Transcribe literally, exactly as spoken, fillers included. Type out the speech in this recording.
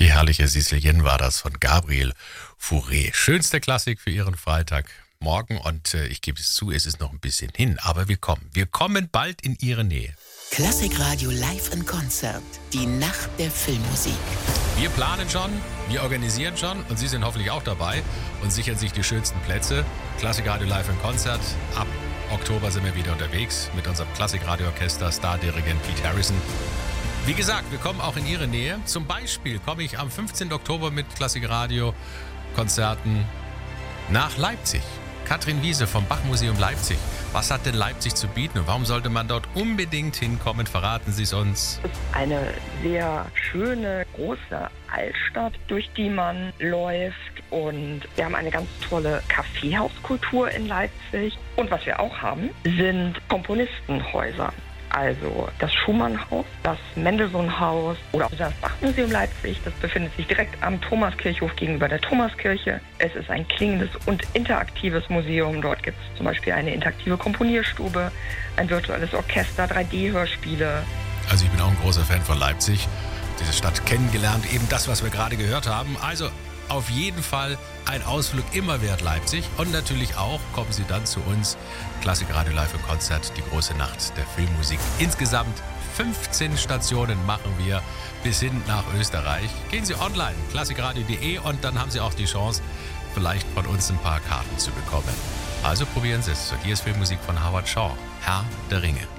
Die herrliche Sicilienne war das von Gabriel Fauré. Schönste Klassik für Ihren Freitagmorgen und äh, ich gebe es zu, es ist noch ein bisschen hin, aber wir kommen. Wir kommen bald in Ihre Nähe. Klassikradio Live in Konzert. Die Nacht der Filmmusik. Wir planen schon, wir organisieren schon und Sie sind hoffentlich auch dabei und sichern sich die schönsten Plätze. Klassikradio Live in Konzert. Ab Oktober sind wir wieder unterwegs mit unserem Klassikradio-Orchester, Stardirigent Pete Harrison. Wie gesagt, wir kommen auch in Ihre Nähe. Zum Beispiel komme ich am fünfzehnten Oktober mit Klassikradio-Konzerten nach Leipzig. Katrin Wiese vom Bach-Museum Leipzig. Was hat denn Leipzig zu bieten und warum sollte man dort unbedingt hinkommen? Verraten Sie es uns. Es ist eine sehr schöne, große Altstadt, durch die man läuft. Und wir haben eine ganz tolle Kaffeehauskultur in Leipzig. Und was wir auch haben, sind Komponistenhäuser. Also das Schumann-Haus, das Mendelssohn-Haus oder auch das Bach-Museum Leipzig. Das befindet sich direkt am Thomaskirchhof gegenüber der Thomaskirche. Es ist ein klingendes und interaktives Museum. Dort gibt es zum Beispiel eine interaktive Komponierstube, ein virtuelles Orchester, drei D-Hörspiele. Also ich bin auch ein großer Fan von Leipzig. Diese Stadt kennengelernt, eben das, was wir gerade gehört haben. Also auf jeden Fall ein Ausflug immer wert Leipzig. Und natürlich auch kommen Sie dann zu uns. Klassikradio Live im Konzert, die große Nacht der Filmmusik. Insgesamt fünfzehn Stationen machen wir bis hin nach Österreich. Gehen Sie online, klassikradio punkt de und dann haben Sie auch die Chance, vielleicht von uns ein paar Karten zu bekommen. Also probieren Sie es. Und hier ist Filmmusik von Howard Shaw, Herr der Ringe.